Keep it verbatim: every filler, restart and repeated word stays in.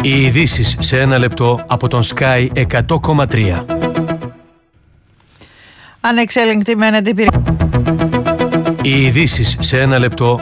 Οι ειδήσεις σε ένα λεπτό από τον Sky εκατό κόμμα τρία. Ανεξέλεγκτη μένεται η πυρη... Οι ειδήσεις σε ένα λεπτό